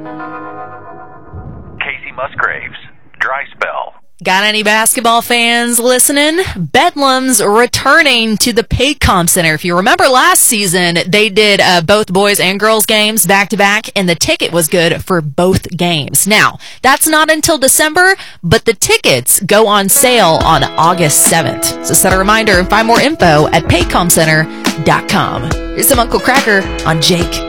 Casey Musgraves, Dry Spell. Got any basketball fans listening? Bedlam's returning to the Paycom Center. If you remember last season, they did both boys and girls games back-to-back, and the ticket was good for both games. Now, that's not until December, but the tickets go on sale on August 7th. So set a reminder and find more info at paycomcenter.com. Here's some Uncle Cracker on Jake